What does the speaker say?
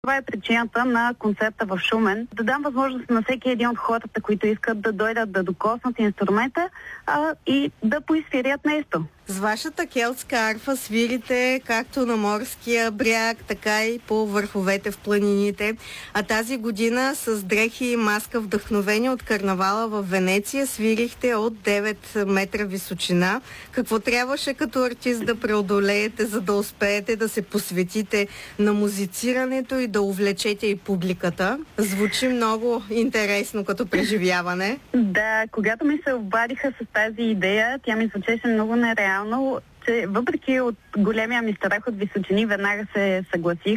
Това е причината на концерта в Шумен. Да дам възможност на всеки един от хората, които искат да дойдат да докоснат инструмента и да поизсвирят нещо. С вашата келтска арфа свирите както на морския бряг, така и по върховете в планините. А тази година с дрехи и маска, вдъхновени от карнавала в Венеция, свирихте от 9 метра височина. Какво трябваше като артист да преодолеете, за да успеете да се посветите на музицирането и да увлечете и публиката? Звучи много интересно като преживяване. Да, когато ми се обадиха с тази идея, тя ми звучеше много нереално, че въпреки от големия ми страх от височини, веднага се съгласих.